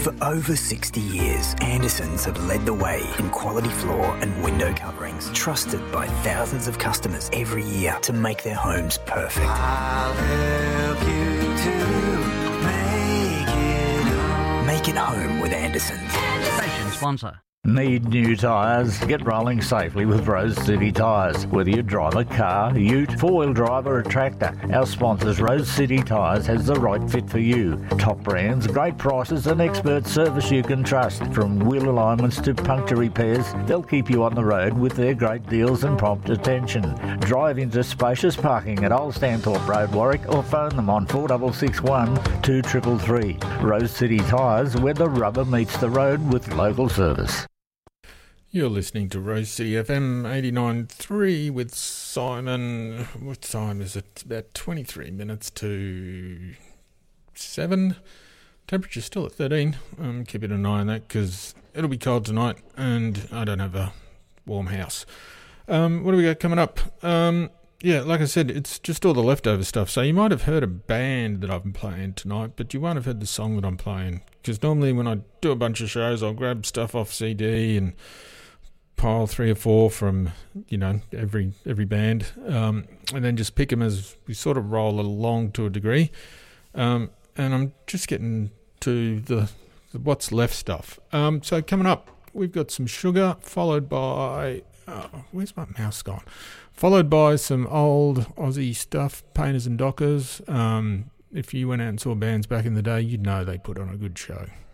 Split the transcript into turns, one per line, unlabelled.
For over 60 years, Andersons have led the way in quality floor and window coverings, trusted by thousands of customers every year to make their homes perfect.
I'll help you to
Make it home with Andersons.
Station sponsor.
Need new tyres? Get rolling safely with Rose City Tyres. Whether you drive a car, ute, four-wheel drive or a tractor, our sponsors Rose City Tyres has the right fit for you. Top brands, great prices and expert service you can trust. From wheel alignments to puncture repairs, they'll keep you on the road with their great deals and prompt attention. Drive into spacious parking at Old Stanthorpe Road, Warwick, or phone them on 4661 2333. Rose City Tyres, where the rubber meets the road with local service.
You're listening to Rose City FM 89.3 with Simon. What time is it? It's about 23 minutes to 7. Temperature's still at 13. Keeping an eye on that because it'll be cold tonight and I don't have a warm house. What do we got coming up? Yeah, like I said, it's just all the leftover stuff. So you might have heard a band that I've been playing tonight, but you won't have heard the song that I'm playing. Because normally when I do a bunch of shows, I'll grab stuff off CD and pile 3 or 4 from, every band, and then just pick them as we sort of roll along to a degree. And I'm just getting to the what's left stuff. So coming up, we've got some Sugar, followed by... where's my mouse gone? Followed by some old Aussie stuff, Painters and Dockers. If you went out and saw bands back in the day, you'd know they put on a good show.